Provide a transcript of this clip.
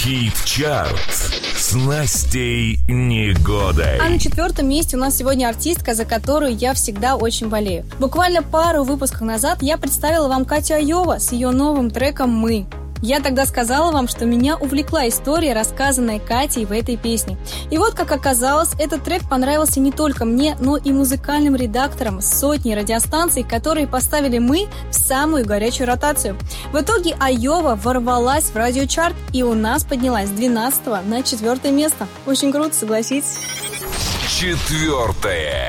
Хит-чарт с Настей Негодой. А на 4-м месте у нас сегодня артистка, за которую я всегда очень болею. Буквально пару выпусков назад я представила вам Катю Айова с ее новым треком «Мы». Я тогда сказала вам, что меня увлекла история, рассказанная Катей в этой песне. И вот, как оказалось, этот трек понравился не только мне, но и музыкальным редакторам сотни радиостанций, которые поставили «Мы» в самую горячую ротацию. В итоге Айова ворвалась в радиочарт и у нас поднялась с 12 на 4 место. Очень круто, согласитесь? 4-е.